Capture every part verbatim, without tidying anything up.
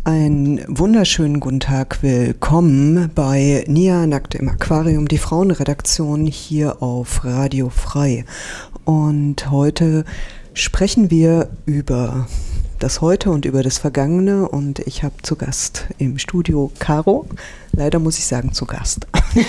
Einen wunderschönen guten Tag, willkommen bei Nia Nackt im Aquarium, die Frauenredaktion hier auf Radio Frei. Und heute sprechen wir über das Heute und über das Vergangene und ich habe zu Gast im Studio Caro, leider muss ich sagen zu Gast.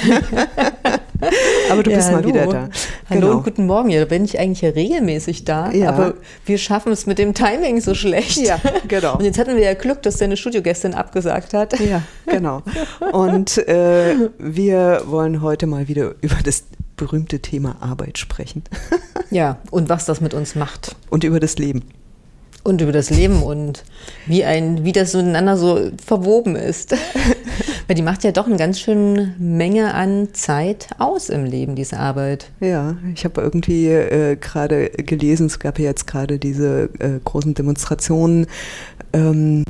Aber du ja, bist hallo. mal wieder da. Hallo genau. Und guten Morgen. Ja, da bin ich eigentlich ja regelmäßig da, ja. aber wir schaffen es mit dem Timing so schlecht. Ja, genau. Und jetzt hatten wir ja Glück, dass deine Studiogästin abgesagt hat. Ja, genau. Und äh, wir wollen heute mal wieder über das berühmte Thema Arbeit sprechen. Ja, und was das mit uns macht. Und über das Leben. Und über das Leben und wie ein, wie das so miteinander so verwoben ist. Weil die macht ja doch eine ganz schöne Menge an Zeit aus im Leben, diese Arbeit. Ja, ich habe irgendwie äh, gerade gelesen, es gab ja jetzt gerade diese äh, großen Demonstrationen ähm,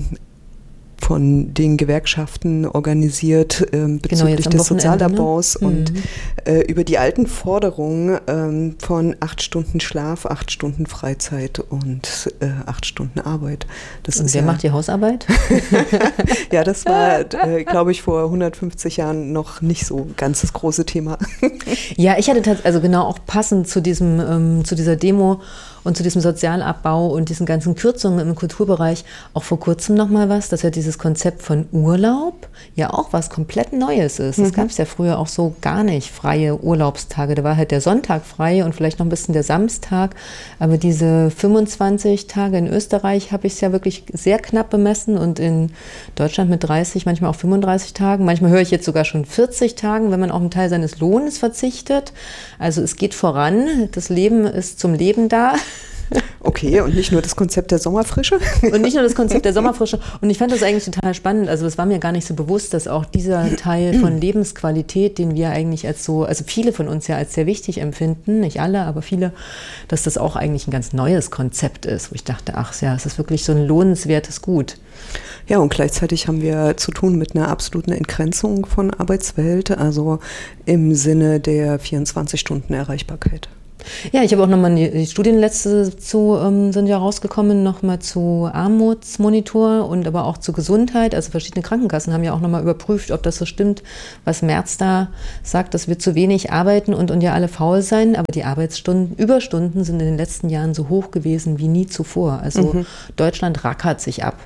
von den Gewerkschaften organisiert ähm, bezüglich genau, des Sozialabbaus, ne? und mhm. äh, über die alten Forderungen ähm, von acht Stunden Schlaf, acht Stunden Freizeit und äh, acht Stunden Arbeit. Das und ist wer ja, macht die Hausarbeit? Ja, das war, äh, glaube ich, vor hundertfünfzig Jahren noch nicht so ganz das große Thema. Ja, ich hatte tatsächlich, also genau auch passend zu diesem, ähm, zu dieser Demo und zu diesem Sozialabbau und diesen ganzen Kürzungen im Kulturbereich auch vor kurzem nochmal was, dass ja dieses Konzept von Urlaub ja auch was komplett Neues ist. Das mhm. gab es ja früher auch so gar nicht, freie Urlaubstage. Da war halt der Sonntag frei und vielleicht noch ein bisschen der Samstag. Aber diese fünfundzwanzig Tage in Österreich habe ich es ja wirklich sehr knapp bemessen und in Deutschland mit dreißig, manchmal auch fünfunddreißig Tagen. Manchmal höre ich jetzt sogar schon vierzig Tagen, wenn man auf einen Teil seines Lohnes verzichtet. Also es geht voran, das Leben ist zum Leben da. Okay, und nicht nur das Konzept der Sommerfrische? Und nicht nur das Konzept der Sommerfrische. Und ich fand das eigentlich total spannend. Also es war mir gar nicht so bewusst, dass auch dieser Teil von Lebensqualität, den wir eigentlich als so, also viele von uns ja als sehr wichtig empfinden, nicht alle, aber viele, dass das auch eigentlich ein ganz neues Konzept ist, wo ich dachte, ach ja, es ist wirklich so ein lohnenswertes Gut. Ja, und gleichzeitig haben wir zu tun mit einer absoluten Entgrenzung von Arbeitswelt, also im Sinne der vierundzwanzig Stunden Erreichbarkeit. Ja, ich habe auch nochmal, die, die Studien letzte zu, ähm, sind ja rausgekommen, nochmal zu Armutsmonitor und aber auch zu Gesundheit. Also verschiedene Krankenkassen haben ja auch nochmal überprüft, ob das so stimmt, was Merz da sagt, dass wir zu wenig arbeiten und, und ja alle faul sein. Aber die Arbeitsstunden, Überstunden sind in den letzten Jahren so hoch gewesen wie nie zuvor. Also mhm. Deutschland rackert sich ab.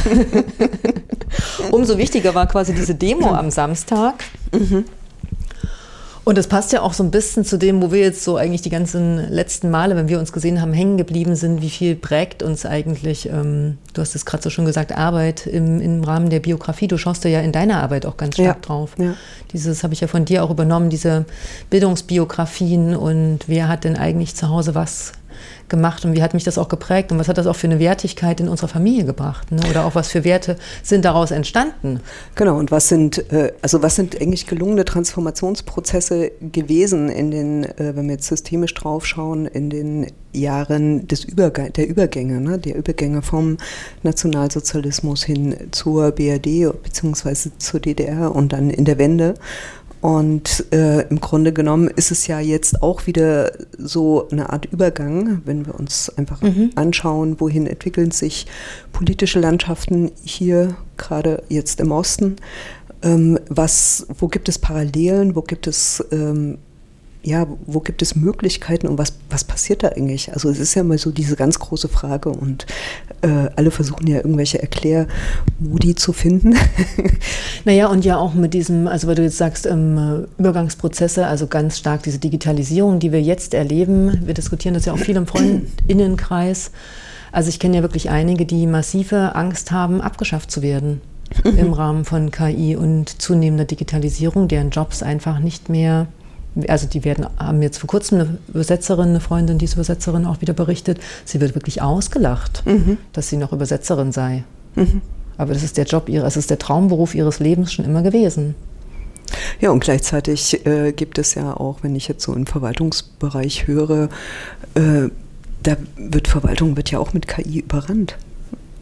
Umso wichtiger war quasi diese Demo am Samstag. Mhm. Und das passt ja auch so ein bisschen zu dem, wo wir jetzt so eigentlich die ganzen letzten Male, wenn wir uns gesehen haben, hängen geblieben sind, wie viel prägt uns eigentlich, ähm, du hast es gerade so schon gesagt, Arbeit im, im Rahmen der Biografie. Du schaust ja in deiner Arbeit auch ganz stark ja, drauf. Ja. Dieses habe ich ja von dir auch übernommen, diese Bildungsbiografien und wer hat denn eigentlich zu Hause was gemacht und wie hat mich das auch geprägt und was hat das auch für eine Wertigkeit in unserer Familie gebracht, ne? Oder auch was für Werte sind daraus entstanden? Genau, und was sind, also was sind eigentlich gelungene Transformationsprozesse gewesen in den, wenn wir jetzt systemisch drauf schauen, in den Jahren des Überg- der Übergänge, ne? der Übergänge vom Nationalsozialismus hin zur B R D beziehungsweise zur D D R und dann in der Wende. Und äh, im Grunde genommen ist es ja jetzt auch wieder so eine Art Übergang, wenn wir uns einfach mhm. anschauen, wohin entwickeln sich politische Landschaften hier, gerade jetzt im Osten. Ähm, was, wo gibt es Parallelen, wo gibt es ähm, ja, wo gibt es Möglichkeiten und was, was passiert da eigentlich? Also es ist ja mal so diese ganz große Frage und äh, alle versuchen ja irgendwelche Erklärmodi zu finden. Naja, und ja auch mit diesem, also weil du jetzt sagst, ähm, Übergangsprozesse, also ganz stark diese Digitalisierung, die wir jetzt erleben. Wir diskutieren das ja auch viel im Freundinnenkreis. Also ich kenne ja wirklich einige, die massive Angst haben, abgeschafft zu werden mhm. im Rahmen von K I und zunehmender Digitalisierung, deren Jobs einfach nicht mehr. Also die werden, haben jetzt vor kurzem eine Übersetzerin, eine Freundin, die ist Übersetzerin, auch wieder berichtet, sie wird wirklich ausgelacht, mhm. dass sie noch Übersetzerin sei. Mhm. Aber das ist der Job ihres, es ist der Traumberuf ihres Lebens schon immer gewesen. Ja, und gleichzeitig äh, gibt es ja auch, wenn ich jetzt so im Verwaltungsbereich höre, äh, da wird Verwaltung wird ja auch mit K I überrannt.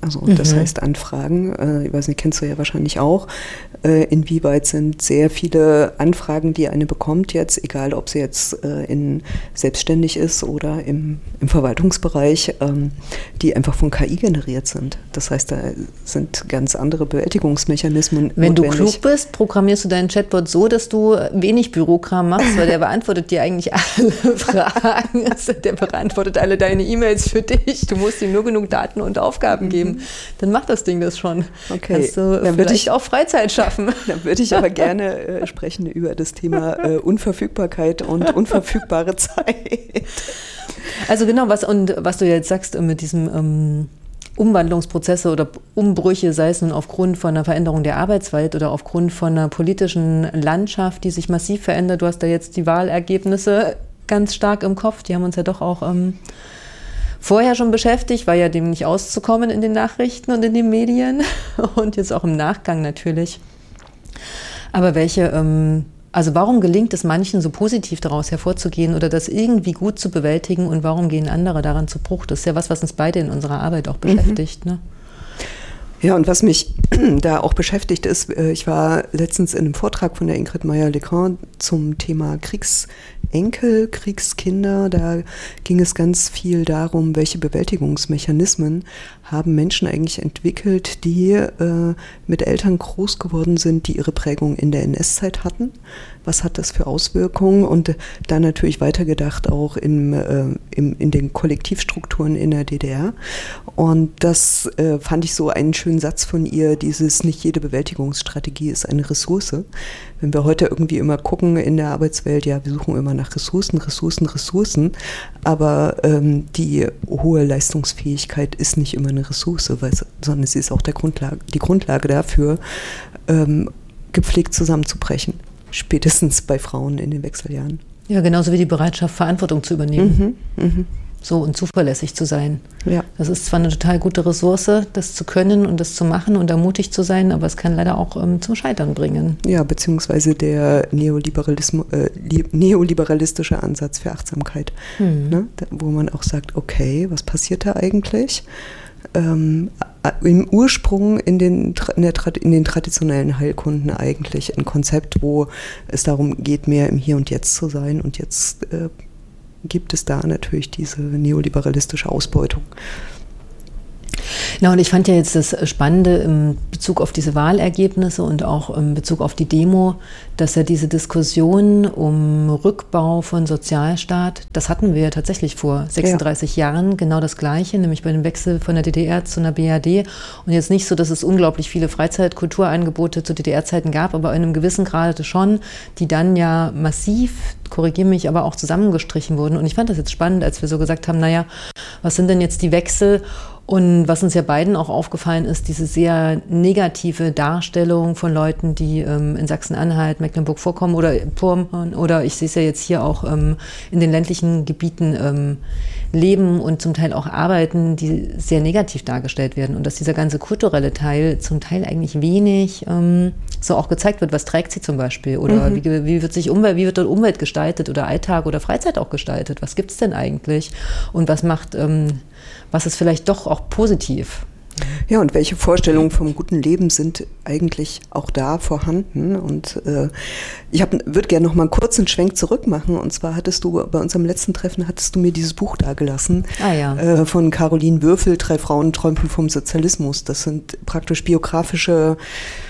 Also das mhm. heißt Anfragen, äh, ich weiß nicht, kennst du ja wahrscheinlich auch, äh, inwieweit sind sehr viele Anfragen, die eine bekommt jetzt, egal ob sie jetzt äh, in selbstständig ist oder im, im Verwaltungsbereich, ähm, die einfach von K I generiert sind. Das heißt, da sind ganz andere Bewältigungsmechanismen Wenn notwendig. du klug bist, programmierst du deinen Chatbot so, dass du wenig Bürokram machst, weil der beantwortet dir eigentlich alle Fragen. Der beantwortet alle deine E-Mails für dich. Du musst ihm nur genug Daten und Aufgaben geben. Dann macht das Ding das schon. Okay. Kannst du dann vielleicht ich, auch Freizeit schaffen. Dann würde ich aber gerne äh, sprechen über das Thema äh, Unverfügbarkeit und unverfügbare Zeit. Also genau, was, und was du jetzt sagst mit diesem ähm, Umwandlungsprozesse oder Umbrüche, sei es nun aufgrund von einer Veränderung der Arbeitswelt oder aufgrund von einer politischen Landschaft, die sich massiv verändert. Du hast da jetzt die Wahlergebnisse ganz stark im Kopf. Die haben uns ja doch auch ähm, vorher schon beschäftigt, war ja dem nicht auszukommen in den Nachrichten und in den Medien und jetzt auch im Nachgang natürlich. Aber welche, ähm, also warum gelingt es manchen so positiv daraus hervorzugehen oder das irgendwie gut zu bewältigen und warum gehen andere daran zu Bruch? Das ist ja was, was uns beide in unserer Arbeit auch beschäftigt, mhm. ne? Ja, und was mich da auch beschäftigt ist, ich war letztens in einem Vortrag von der Ingrid Meyer-Lecan zum Thema Kriegsenkel, Kriegskinder. Da ging es ganz viel darum, welche Bewältigungsmechanismen haben Menschen eigentlich entwickelt, die äh, mit Eltern groß geworden sind, die ihre Prägung in der N S-Zeit hatten. Was hat das für Auswirkungen? Und dann natürlich weitergedacht auch im, äh, im, in den Kollektivstrukturen in der D D R. Und das äh, fand ich so einen schönen Satz von ihr, dieses nicht jede Bewältigungsstrategie ist eine Ressource. Wenn wir heute irgendwie immer gucken in der Arbeitswelt, ja, wir suchen immer nach Ressourcen, Ressourcen, Ressourcen, aber ähm, die hohe Leistungsfähigkeit ist nicht immer eine Ressource, weil, sondern sie ist auch der Grundlage, die Grundlage dafür, ähm, gepflegt zusammenzubrechen. Spätestens bei Frauen in den Wechseljahren. Ja, genauso wie die Bereitschaft, Verantwortung zu übernehmen. Mhm, mh. So und zuverlässig zu sein. Ja. Das ist zwar eine total gute Ressource, das zu können und das zu machen und ermutigt zu sein, aber es kann leider auch ähm, zum Scheitern bringen. Ja, beziehungsweise der Neoliberalismus, äh, neoliberalistische Ansatz für Achtsamkeit, mhm. ne? Da, wo man auch sagt, okay, was passiert da eigentlich? Ähm, im Ursprung in den, in, der, in den traditionellen Heilkunden eigentlich ein Konzept, wo es darum geht, mehr im Hier und Jetzt zu sein, und jetzt äh, gibt es da natürlich diese neoliberalistische Ausbeutung. Na, und ich fand ja jetzt das Spannende im Bezug auf diese Wahlergebnisse und auch im Bezug auf die Demo, dass ja diese Diskussion um Rückbau von Sozialstaat, das hatten wir ja tatsächlich vor sechsunddreißig ja. Jahren, genau das Gleiche, nämlich bei dem Wechsel von der D D R zu einer B R D. Und jetzt nicht so, dass es unglaublich viele Freizeitkulturangebote zu D D R-Zeiten gab, aber in einem gewissen Grade schon, die dann ja massiv, korrigiere mich, aber auch zusammengestrichen wurden. Und ich fand das jetzt spannend, als wir so gesagt haben, naja, was sind denn jetzt die Wechsel? Und was uns ja beiden auch aufgefallen ist, diese sehr negative Darstellung von Leuten, die ähm, in Sachsen-Anhalt, Mecklenburg-Vorpommern oder Pommern oder ich sehe es ja jetzt hier auch ähm, in den ländlichen Gebieten ähm, leben und zum Teil auch arbeiten, die sehr negativ dargestellt werden. Und dass dieser ganze kulturelle Teil zum Teil eigentlich wenig ähm, so auch gezeigt wird. Was trägt sie zum Beispiel? Oder mhm. wie, wie wird sich Umwelt, wie wird dort Umwelt gestaltet oder Alltag oder Freizeit auch gestaltet? Was gibt es denn eigentlich? Und was macht... Ähm, was ist vielleicht doch auch positiv? Ja, und welche Vorstellungen vom guten Leben sind eigentlich auch da vorhanden? Und äh, ich würde gerne noch mal einen kurzen Schwenk zurück machen. Und zwar hattest du bei unserem letzten Treffen, hattest du mir dieses Buch dagelassen ah, ja. äh, von Caroline Würfel, Drei Frauen träumten vom Sozialismus. Das sind praktisch biografische,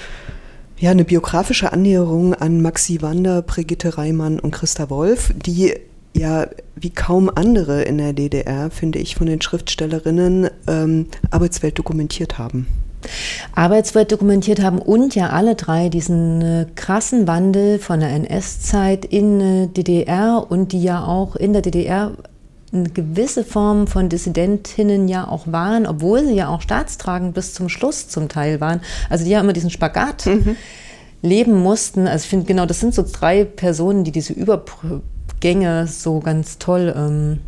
ja, eine biografische Annäherung an Maxi Wander, Brigitte Reimann und Christa Wolf, die ja, wie kaum andere in der D D R, finde ich, von den Schriftstellerinnen ähm, Arbeitswelt dokumentiert haben. Arbeitswelt dokumentiert haben und ja alle drei diesen äh, krassen Wandel von der N S-Zeit in äh, D D R und die ja auch in der D D R eine gewisse Form von Dissidentinnen ja auch waren, obwohl sie ja auch staatstragend bis zum Schluss zum Teil waren. Also die ja immer diesen Spagat mhm. leben mussten. Also ich finde genau, das sind so drei Personen, die diese Überprüfung Gänge so ganz toll, ähm,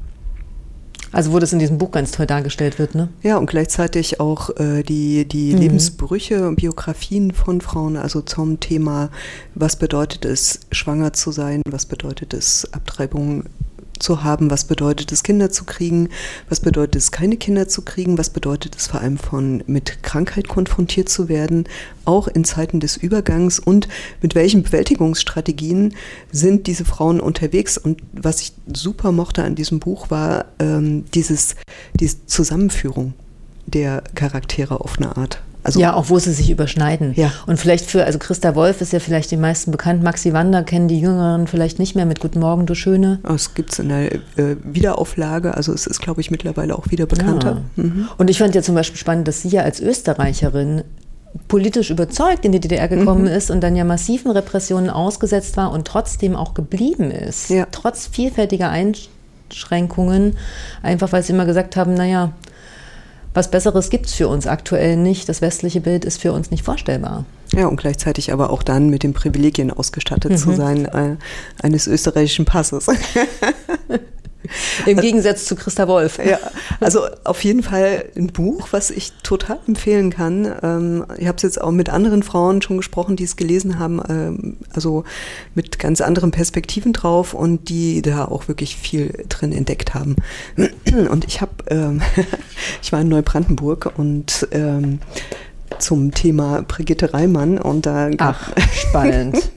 also wo das in diesem Buch ganz toll dargestellt wird, ne? Ja, und gleichzeitig auch äh, die, die mhm. Lebensbrüche und Biografien von Frauen, also zum Thema, was bedeutet es, schwanger zu sein, was bedeutet es, Abtreibung zu haben, was bedeutet es, Kinder zu kriegen, was bedeutet es, keine Kinder zu kriegen, was bedeutet es vor allem von mit Krankheit konfrontiert zu werden, auch in Zeiten des Übergangs und mit welchen Bewältigungsstrategien sind diese Frauen unterwegs. Und was ich super mochte an diesem Buch war ähm, dieses, diese Zusammenführung der Charaktere auf eine Art. Also, ja, auch wo sie sich überschneiden. Ja. Und vielleicht für, also Christa Wolf ist ja vielleicht den meisten bekannt, Maxi Wander kennen die Jüngeren vielleicht nicht mehr mit Guten Morgen, du Schöne. Es gibt es in der äh, Wiederauflage, also es ist, glaube ich, mittlerweile auch wieder bekannter. Ja. Mhm. Und ich fand ja zum Beispiel spannend, dass sie ja als Österreicherin politisch überzeugt in die D D R gekommen mhm. ist und dann ja massiven Repressionen ausgesetzt war und trotzdem auch geblieben ist. Ja. Trotz vielfältiger Einschränkungen, einfach weil sie immer gesagt haben, naja, was Besseres gibt es für uns aktuell nicht. Das westliche Bild ist für uns nicht vorstellbar. Ja, und gleichzeitig aber auch dann mit den Privilegien ausgestattet mhm. zu sein, äh, eines österreichischen Passes. Im Gegensatz zu Christa Wolf. Ja, also auf jeden Fall ein Buch, was ich total empfehlen kann. Ähm, ich habe es jetzt auch mit anderen Frauen schon gesprochen, die es gelesen haben, ähm, also mit ganz anderen Perspektiven drauf und die da auch wirklich viel drin entdeckt haben. Und ich habe, ähm, ich war in Neubrandenburg und ähm, zum Thema Brigitte Reimann und da Ach, spannend.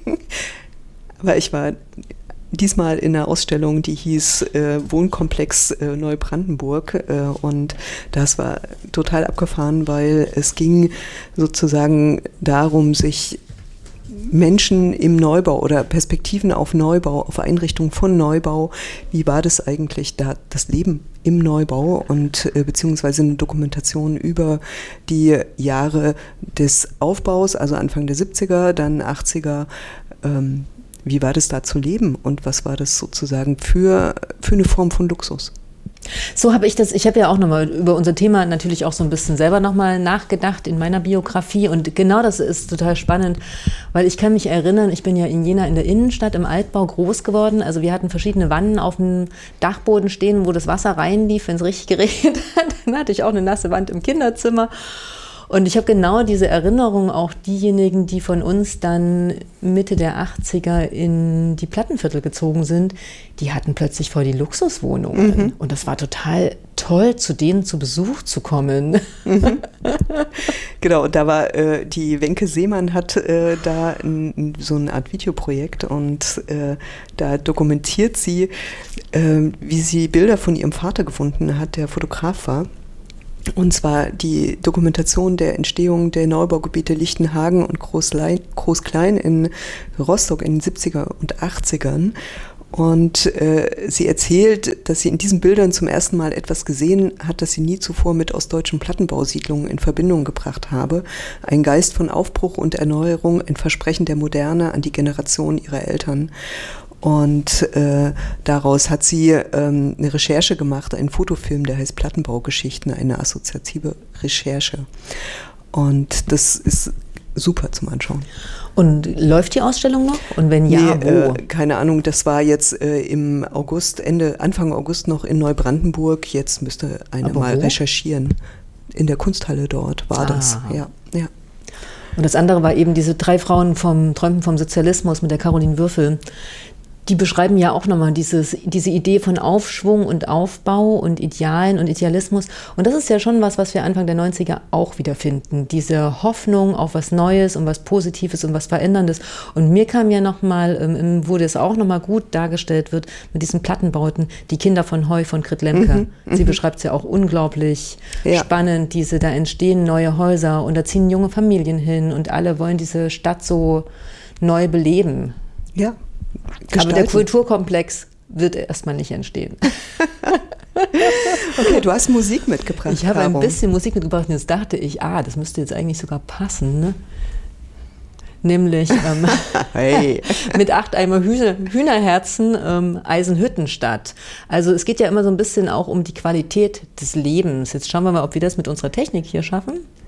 Aber ich war diesmal in einer Ausstellung, die hieß äh, Wohnkomplex äh, Neubrandenburg äh, und das war total abgefahren, weil es ging sozusagen darum, sich Menschen im Neubau oder Perspektiven auf Neubau, auf Einrichtung von Neubau, wie war das eigentlich da, das Leben im Neubau und äh, beziehungsweise eine Dokumentation über die Jahre des Aufbaus, also Anfang der siebziger, dann achtziger, ähm, wie war das da zu leben und was war das sozusagen für, für eine Form von Luxus? So habe ich das, ich habe ja auch nochmal über unser Thema natürlich auch so ein bisschen selber nochmal nachgedacht in meiner Biografie und genau das ist total spannend, weil ich kann mich erinnern, ich bin ja in Jena in der Innenstadt im Altbau groß geworden, also wir hatten verschiedene Wannen auf dem Dachboden stehen, wo das Wasser reinlief, wenn es richtig geregnet hat, dann hatte ich auch eine nasse Wand im Kinderzimmer. Und ich habe genau diese Erinnerung, auch diejenigen, die von uns dann Mitte der achtziger in die Plattenviertel gezogen sind, die hatten plötzlich voll die Luxuswohnungen. Mhm. Und das war total toll, zu denen zu Besuch zu kommen. Mhm. Genau, und da war äh, die Wenke Seemann hat äh, da ein, so eine Art Videoprojekt und äh, da dokumentiert sie, äh, wie sie Bilder von ihrem Vater gefunden hat, der Fotograf war. Und zwar die Dokumentation der Entstehung der Neubaugebiete Lichtenhagen und Groß-Klein in Rostock in den siebziger und achtzigern. Und äh, sie erzählt, dass sie in diesen Bildern zum ersten Mal etwas gesehen hat, das sie nie zuvor mit ostdeutschen Plattenbausiedlungen in Verbindung gebracht habe. Ein Geist von Aufbruch und Erneuerung, ein Versprechen der Moderne an die Generation ihrer Eltern. Und äh, daraus hat sie ähm, eine Recherche gemacht, einen Fotofilm, der heißt Plattenbaugeschichten, eine assoziative Recherche. Und das ist super zum Anschauen. Und läuft die Ausstellung noch? Und wenn ja, nee, wo? Äh, keine Ahnung, das war jetzt äh, im August, Ende, Anfang August noch in Neubrandenburg. Jetzt müsste einer Aber mal wo? recherchieren. In der Kunsthalle dort war ah. das, ja, ja. Und das andere war eben diese drei Frauen vom Träumen vom Sozialismus mit der Caroline Würfel. Die beschreiben ja auch nochmal dieses, diese Idee von Aufschwung und Aufbau und Idealen und Idealismus. Und das ist ja schon was, was wir Anfang der neunziger auch wiederfinden. Diese Hoffnung auf was Neues und was Positives und was Veränderndes. Und mir kam ja nochmal, ähm, wo das auch nochmal gut dargestellt wird, mit diesen Plattenbauten, die Kinder von Heu von Grit Lemke. Mhm, Sie beschreibt es ja auch unglaublich ja. spannend, diese, da entstehen neue Häuser und da ziehen junge Familien hin und alle wollen diese Stadt so neu beleben. Ja. Gestalten. Aber der Kulturkomplex wird erstmal nicht entstehen. Okay, du hast Musik mitgebracht. Ich habe Caro. ein bisschen Musik mitgebracht und jetzt dachte ich, ah, das müsste jetzt eigentlich sogar passen, ne? Nämlich ähm, hey. mit acht Eimer Hühner, Hühnerherzen ähm, Eisenhüttenstadt. Also es geht ja immer so ein bisschen auch um die Qualität des Lebens. Jetzt schauen wir mal, ob wir das mit unserer Technik hier schaffen.